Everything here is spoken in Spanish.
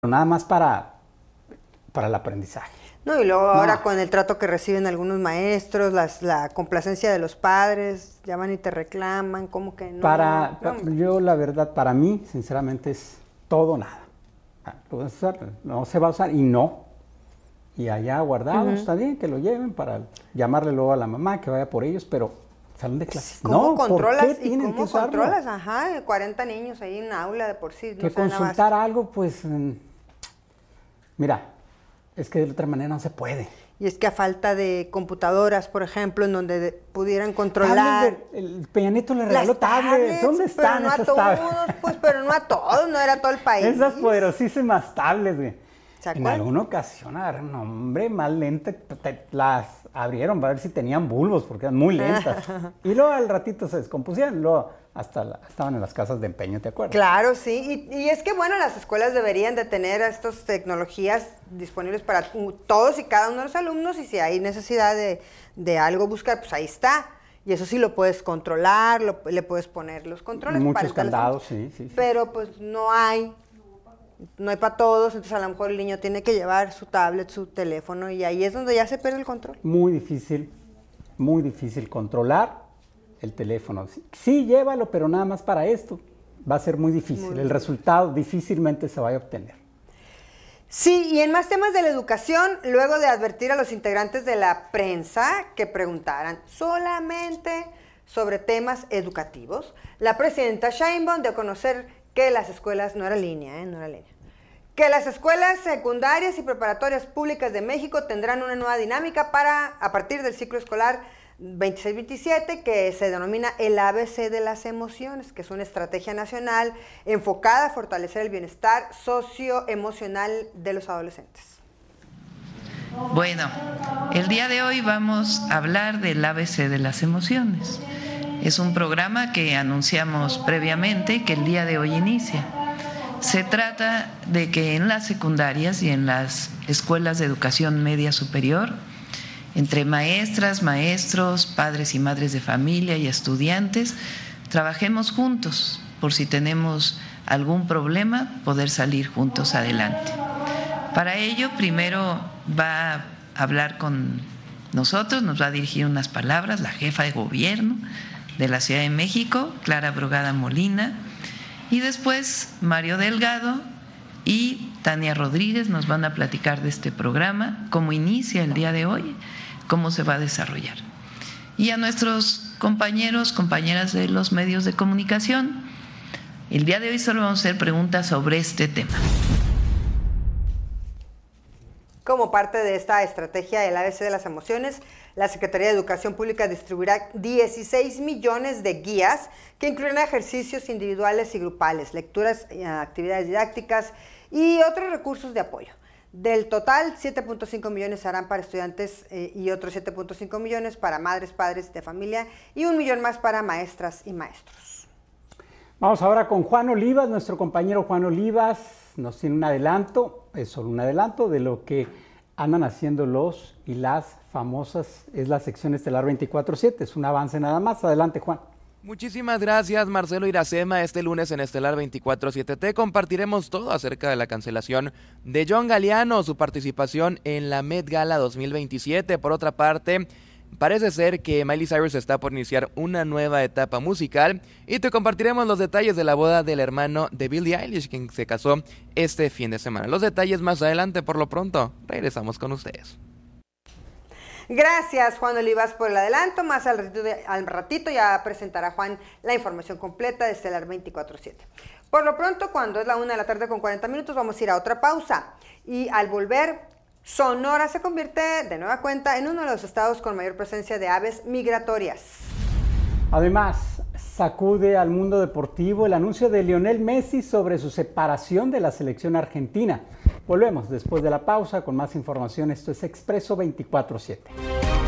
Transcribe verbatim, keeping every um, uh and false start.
nada más para, para el aprendizaje. No, y luego ahora No. con el trato que reciben algunos maestros, las, la complacencia de los padres, ya van y te reclaman, como que no. Para, no, pa- yo la verdad, para mí, sinceramente, es todo o nada. Ah, lo vas a usar, no se va a usar y no. Y allá guardado, Ujú. está bien que lo lleven para llamarle luego a la mamá que vaya por ellos, pero salón de clases. ¿Cómo No, ¿por controlas? qué ¿Y tienen que cómo usarlo? controlas? Ajá, cuarenta niños ahí en una aula de por sí. No Que se dan consultar abasto. algo, pues, mm, mira, es que de otra manera no se puede. Y es que a falta de computadoras, por ejemplo, en donde de- pudieran controlar. Tablets de- el Peña Nieto le regaló las tablets. ¿Dónde pero están no a esas todos, tablets? pues, pero no a todos, no era todo el país. Esas poderosísimas tablets, güey. ¿Se En acuerdan? alguna ocasión agarraron, hombre, más lenta, te- te- las abrieron para ver si tenían bulbos, porque eran muy lentas. Y luego al ratito se descompusieron, luego hasta la- estaban en las casas de empeño, ¿te acuerdas? Claro, sí. Y, y es que, bueno, las escuelas deberían de tener estas tecnologías disponibles para uh, todos y cada uno de los alumnos, y si hay necesidad de, de algo buscar, pues ahí está. Y eso sí lo puedes controlar, lo- le puedes poner los controles. Muchos para el teléfono. candados, sí, sí, sí. Pero pues no hay, no hay para todos, entonces a lo mejor el niño tiene que llevar su tablet, su teléfono, y ahí es donde ya se pierde el control. Muy difícil, muy difícil controlar el teléfono. Sí, sí, llévalo, pero nada más para esto. Va a ser muy difícil. Muy el resultado difícilmente se va a obtener. Sí, y en más temas de la educación, luego de advertir a los integrantes de la prensa que preguntaran solamente sobre temas educativos, la presidenta Sheinbaum dio a conocer que las escuelas, no era línea, ¿eh? no era línea, que las escuelas secundarias y preparatorias públicas de México tendrán una nueva dinámica para, a partir del ciclo escolar veintiséis veintisiete, que se denomina el A B C de las emociones, que es una estrategia nacional enfocada a fortalecer el bienestar socioemocional de los adolescentes. Bueno, el día de hoy vamos a hablar del A B C de las emociones. Es un programa que anunciamos previamente que el día de hoy inicia. Se trata de que en las secundarias y en las escuelas de educación media superior, entre maestras, maestros, padres y madres de familia y estudiantes, trabajemos juntos por si tenemos algún problema, poder salir juntos adelante. Para ello, primero va a hablar con nosotros, nos va a dirigir unas palabras la jefa de gobierno de la Ciudad de México, Clara Brugada Molina, y después Mario Delgado y Tania Rodríguez nos van a platicar de este programa, cómo inicia el día de hoy, cómo se va a desarrollar. Y a nuestros compañeros, compañeras de los medios de comunicación, el día de hoy solo vamos a hacer preguntas sobre este tema. Como parte de esta estrategia del A B C de las emociones, la Secretaría de Educación Pública distribuirá dieciséis millones de guías que incluirán ejercicios individuales y grupales, lecturas, actividades didácticas y otros recursos de apoyo. Del total, siete punto cinco millones serán para estudiantes eh, y otros siete punto cinco millones para madres, padres de familia y un millón más para maestras y maestros. Vamos ahora con Juan Olivas, nuestro compañero Juan Olivas nos tiene un adelanto, es solo un adelanto de lo que andan haciendo los y las famosas, es la sección Estelar veinticuatro siete, es un avance nada más. Adelante, Juan. Muchísimas gracias, Marcelo Iracema. Este lunes en Estelar veinticuatro siete te compartiremos todo acerca de la cancelación de John Galliano, su participación en la Met Gala dos mil veintisiete. Por otra parte, parece ser que Miley Cyrus está por iniciar una nueva etapa musical y te compartiremos los detalles de la boda del hermano de Billie Eilish, quien se casó este fin de semana. Los detalles más adelante. Por lo pronto, regresamos con ustedes. Gracias, Juan Olivas, por el adelanto. Más al ratito, al ratito ya presentará Juan la información completa de Estelar veinticuatro siete. Por lo pronto, cuando es la una de la tarde con cuarenta minutos, vamos a ir a otra pausa. Y al volver, Sonora se convierte de nueva cuenta en uno de los estados con mayor presencia de aves migratorias. Además, sacude al mundo deportivo el anuncio de Lionel Messi sobre su separación de la selección argentina. Volvemos después de la pausa con más información. Esto es Expreso veinticuatro siete.